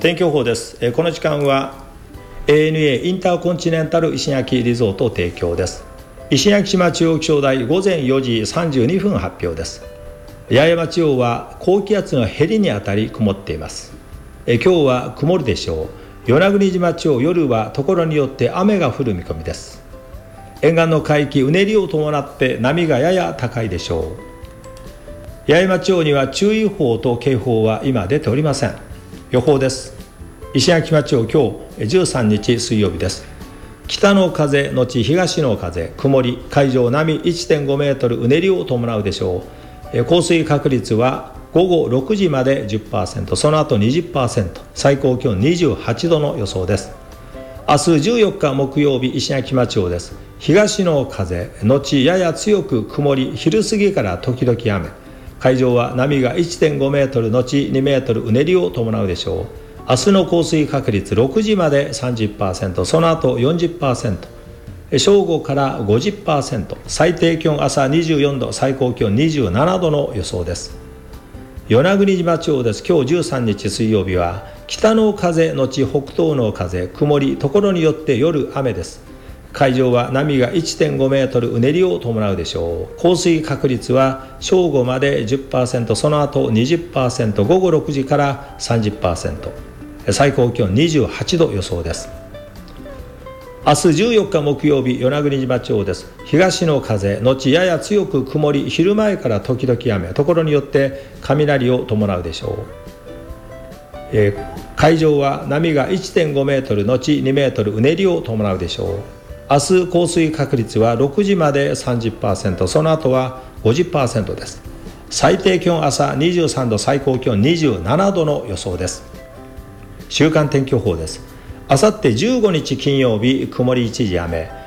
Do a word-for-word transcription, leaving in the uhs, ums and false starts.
天気予報です。えー、この時間は エーエヌエー インターコンチネンタル石垣リゾート提供です。石垣島中央気象台午前よじさんじゅうにふん発表です。八重山地方は高気圧のへりにあたり曇っています。えー、今日は曇るでしょう。与那国島地方夜はところによって雨が降る見込みです。沿岸の海域うねりを伴って波がやや高いでしょう。八重山地方には注意報と警報は今出ておりません。予報です。石垣島地方今日じゅうさんにち水曜日です。北の風のち東の風曇り、海上波 いってんごメートルうねりを伴うでしょう。降水確率は午後ろくじまで じゅっパーセント、 その後 にじゅっパーセント、 最高気温にじゅうはちどの予想です。明日じゅうよっか木曜日石垣島地方です。東の風のちやや強く曇り、昼過ぎから時々雨、海上は波が いってんごメートルのちにメートルうねりを伴うでしょう。明日の降水確率ろくじまで さんじゅっパーセント、 その後 よんじゅっパーセント、 正午から ごじゅっパーセント、 最低気温朝にじゅうよんど、最高気温にじゅうななどの予想です。与那国島地方です。今日じゅうさんにち水曜日は北の風のち北東の風曇り、ところによって夜雨です。海上は波が いってんごメートルうねりを伴うでしょう。降水確率は正午まで じゅっパーセント、 その後 にじゅっパーセント、 午後ろくじから さんじゅっパーセント、 最高気温にじゅうはちど予想です。明日じゅうよっか木曜日与那国島地方です。東の風のちやや強く曇り、昼前から時々雨、ところによって雷を伴うでしょう。えー、海上は波が いってんごメートルのちにメートルうねりを伴うでしょう。明日降水確率はろくじまで さんじゅっパーセント、 その後は ごじゅっパーセント です。最低気温朝にじゅうさんど、最高気温にじゅうななどの予想です。週間天気予報です。あさってじゅうごにち金曜日曇り一時雨、